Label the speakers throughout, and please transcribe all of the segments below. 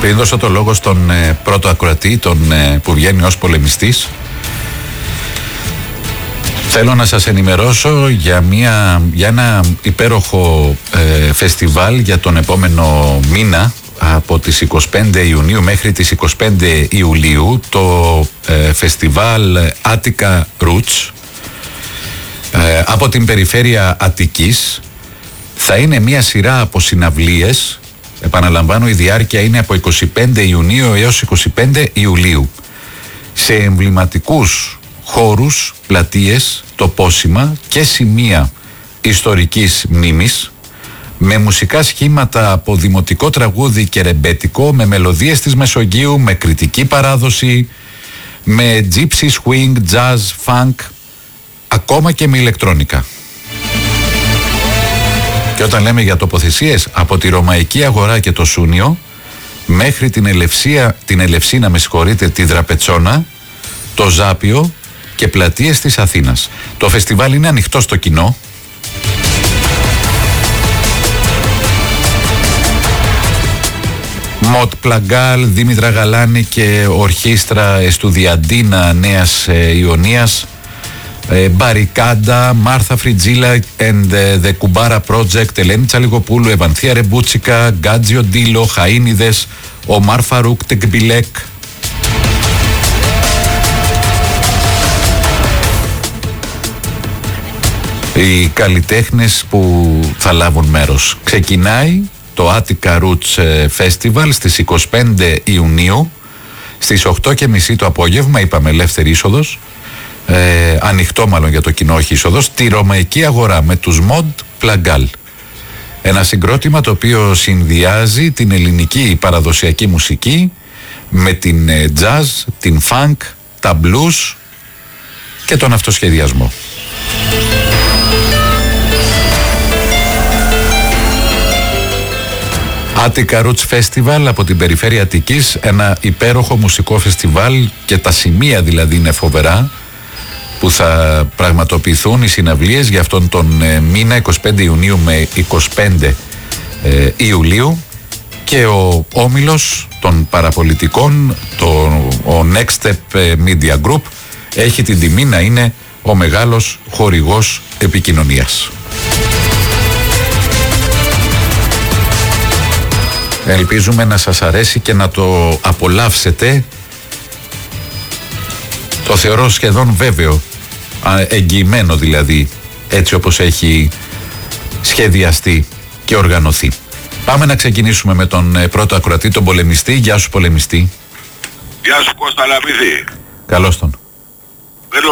Speaker 1: Πριν δώσω το λόγο στον πρώτο ακροατή, που βγαίνει ως πολεμιστής, θέλω να σας ενημερώσω για ένα υπέροχο φεστιβάλ για τον επόμενο μήνα, από τις 25 Ιουνίου μέχρι τις 25 Ιουλίου, το φεστιβάλ Attica Roots από την περιφέρεια Αττικής. Θα είναι μια σειρά από συναυλίες, επαναλαμβάνω, η διάρκεια είναι από 25 Ιουνίου έως 25 Ιουλίου, σε εμβληματικούς χώρους, πλατείες, τοπόσημα και σημεία ιστορικής μνήμης, με μουσικά σχήματα από δημοτικό τραγούδι και ρεμπέτικο, με μελωδίες της Μεσογείου, με κριτική παράδοση, με gypsy swing, jazz, funk, ακόμα και με ηλεκτρόνικα. Και όταν λέμε για τοποθεσίες, από τη Ρωμαϊκή Αγορά και το Σούνιο μέχρι την Ελευσίνα, τη Δραπετσόνα, το Ζάπιο και πλατείες της Αθήνας. Το φεστιβάλ είναι ανοιχτό στο κοινό. Μοτ Πλαγκάλ, Δήμητρα Γαλάνη και Ορχήστρα Εστουδιαντίνα Νέας Ιωνίας, Μπαρικάντα, Μάρθα Φριτζίλα and the Κουμπάρα Project, Ελένη Τσαλιγοπούλου, Ευανθία Ρεμπούτσικα, Γκάτζιο Ντίλο, Χαΐνιδες, ο Μάρφαρουκ Τεκμπιλέκ. Οι καλλιτέχνες που θα λάβουν μέρος. Ξεκινάει το Attica Roots Festival στις 25 Ιουνίου στις 8:30 το απόγευμα, είπαμε ελεύθερη είσοδος, ανοιχτό μάλλον για το κοινό, όχι είσοδος, τη Ρωμαϊκή Αγορά με τους Μοτ Πλαγκάλ. Ένα συγκρότημα το οποίο συνδυάζει την ελληνική παραδοσιακή μουσική με την jazz, την funk, τα blues και τον αυτοσχεδιασμό. Attica Roots Festival από την περιφέρεια Αττικής, ένα υπέροχο μουσικό φεστιβάλ, και τα σημεία δηλαδή είναι φοβερά που θα πραγματοποιηθούν οι συναυλίες για αυτόν τον μήνα, 25 Ιουνίου με 25 Ιουλίου, και ο όμιλος των παραπολιτικών, ο Next Step Media Group, έχει την τιμή να είναι ο μεγάλος χορηγός επικοινωνίας. Ελπίζουμε να σας αρέσει και να το απολαύσετε. Το θεωρώ σχεδόν βέβαιο, εγγυημένο δηλαδή, έτσι όπως έχει σχεδιαστεί και οργανωθεί. Πάμε να ξεκινήσουμε με τον πρώτο ακροατή, τον πολεμιστή. Γεια σου, πολεμιστή.
Speaker 2: Γεια σου, Κώστα Λαβίδη.
Speaker 1: Καλώς τον.
Speaker 2: Θέλω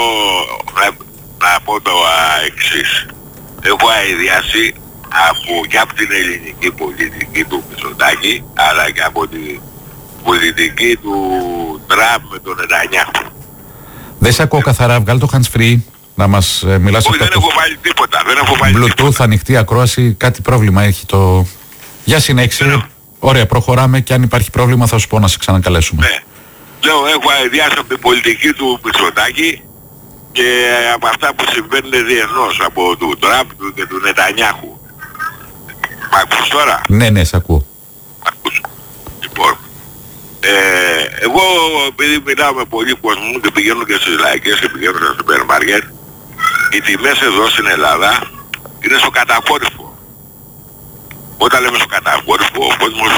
Speaker 2: να πω το εξής. Έχω αηδιάσει και από την ελληνική πολιτική του Μητσοτάκη, αλλά και από την πολιτική του Τραμπ με τον Νετανιάχου.
Speaker 1: Δεν σε ακούω καθαρά, βγάλ' το hands free να μας μιλάς.
Speaker 2: Όχι, δεν έχω βάλει τίποτα,
Speaker 1: Bluetooth, ανοιχτή ακρόαση, κάτι πρόβλημα έχει το... Για συνέχισε. Ωραία, προχωράμε και αν υπάρχει πρόβλημα θα σου πω να σε ξανακαλέσουμε.
Speaker 2: Ναι. Λέω, έχω αηδιάσει από την πολιτική του Μητσοτάκη και από αυτά που συμβαίνουν διεθνώς, από του Τραμπ και του Νετανιάχου. Μ' ακούς τώρα?
Speaker 1: Ναι, σ' ακούω.
Speaker 2: Μ' ακούς. Λοιπόν, εγώ επειδή μιλάω με πολλοί κόσμο και πηγαίνω και στις λαϊκές και πηγαίνω στα σούπερ μάρκετ, οι τιμές εδώ στην Ελλάδα είναι στο κατακόρυφο. Όταν λέμε στο κατακόρυφο, ο κόσμος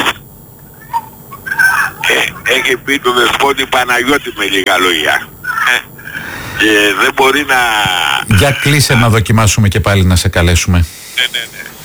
Speaker 2: έχει πει το δεσπότη Παναγιώτη με λίγα λόγια. Και δεν μπορεί να...
Speaker 1: Για κλείσε να δοκιμάσουμε και πάλι να σε καλέσουμε.
Speaker 2: Ναι.